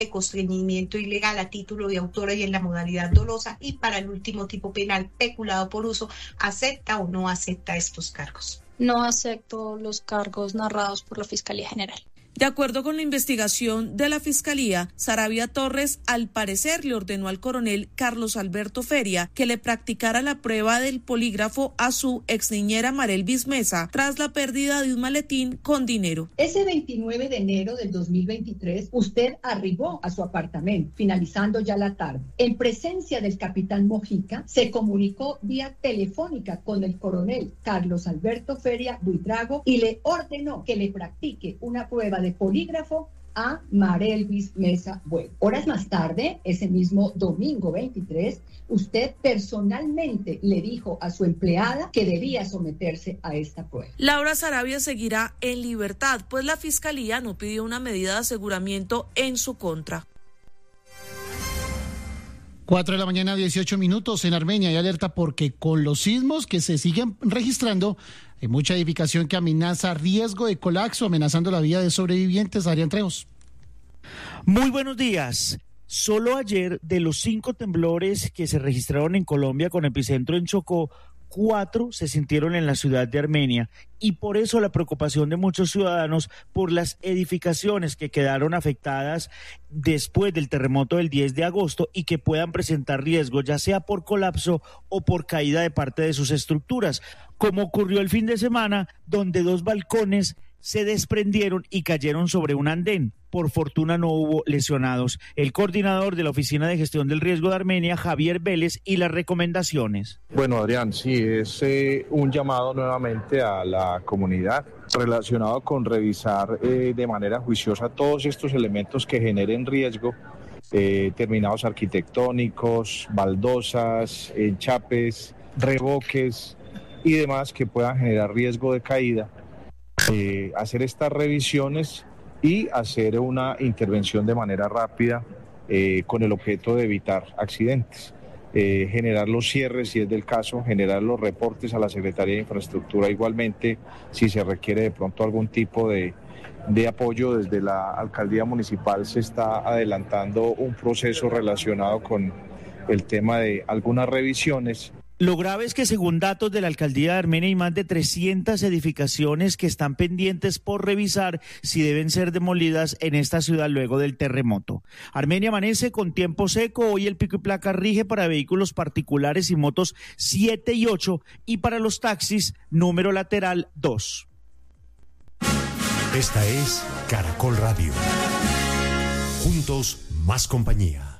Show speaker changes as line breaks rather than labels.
de constreñimiento ilegal a título de autora y en la modalidad dolosa, y para el último tipo penal, peculado por uso, ¿acepta o no acepta estos cargos?
No acepto los cargos narrados por la Fiscalía General.
De acuerdo con la investigación de la Fiscalía, Saravia Torres al parecer le ordenó al coronel Carlos Alberto Feria que le practicara la prueba del polígrafo a su exniñera Marelvis Mesa tras la pérdida de un maletín con dinero.
Ese 29 de enero del 2023, usted arribó a su apartamento, finalizando ya la tarde. En presencia del capitán Mojica, se comunicó vía telefónica con el coronel Carlos Alberto Feria Buitrago y le ordenó que le practique una prueba de polígrafo a Marelvis Mesa Bueno. Horas más tarde, ese mismo domingo 23, usted personalmente le dijo a su empleada que debía someterse a esta prueba.
Laura Saravia seguirá en libertad, pues la Fiscalía no pidió una medida de aseguramiento en su contra.
4 de la mañana, 18 minutos. En Armenia hay alerta porque con los sismos que se siguen registrando, hay mucha edificación que amenaza riesgo de colapso, amenazando la vida de sobrevivientes. Adrián Trejos.
Muy buenos días. Solo ayer, de los 5 temblores que se registraron en Colombia con epicentro en Chocó, 4 se sintieron en la ciudad de Armenia, y por eso la preocupación de muchos ciudadanos por las edificaciones que quedaron afectadas después del terremoto del 10 de agosto y que puedan presentar riesgo, ya sea por colapso o por caída de parte de sus estructuras, como ocurrió el fin de semana, donde 2 balcones se desprendieron y cayeron sobre un andén. Por fortuna no hubo lesionados. El coordinador de la Oficina de Gestión del Riesgo de Armenia, Javier Vélez, y las recomendaciones.
Bueno, Adrián, sí, es un llamado nuevamente a la comunidad relacionado con revisar de manera juiciosa todos estos elementos que generen riesgo, terminados arquitectónicos, baldosas, enchapes, revoques y demás que puedan generar riesgo de caída. Hacer estas revisiones y hacer una intervención de manera rápida con el objeto de evitar accidentes, generar los cierres si es del caso, generar los reportes a la Secretaría de Infraestructura igualmente si se requiere de pronto algún tipo de apoyo desde la Alcaldía Municipal. Se está adelantando un proceso relacionado con el tema de algunas revisiones.
Lo grave es que, según datos de la Alcaldía de Armenia, hay más de 300 edificaciones que están pendientes por revisar si deben ser demolidas en esta ciudad luego del terremoto. Armenia amanece con tiempo seco. Hoy el pico y placa rige para vehículos particulares y motos 7 y 8 y para los taxis número lateral 2.
Esta es Caracol Radio. Juntos, más compañía.